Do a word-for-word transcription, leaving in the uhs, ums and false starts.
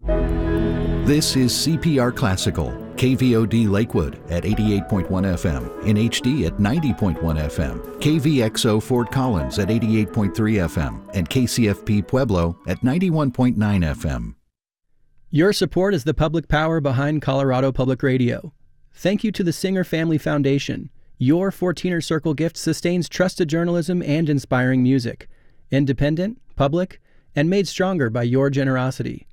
This is C P R Classical, K V O D Lakewood at eighty-eight point one F M, in H D at ninety point one F M, K V X O Fort Collins at eighty-eight point three F M, and K C F P Pueblo at ninety-one point nine F M. Your support is the public power behind Colorado Public Radio. Thank you to the Singer Family Foundation. Your fourteener Circle gift sustains trusted journalism and inspiring music. Independent, public, and made stronger by your generosity.